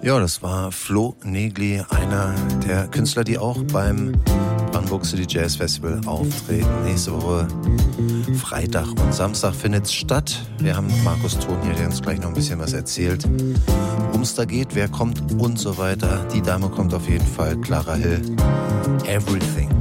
Ja, das war Flo Negli, einer der Künstler, die auch beim Brandenburg City Jazz Festival auftreten. Nächste Woche Freitag und Samstag findet es statt. Wir haben Markus Thon hier, der uns gleich noch ein bisschen was erzählt, worum es da geht, wer kommt und so weiter. Die Dame kommt auf jeden Fall, Clara Hill. Everything.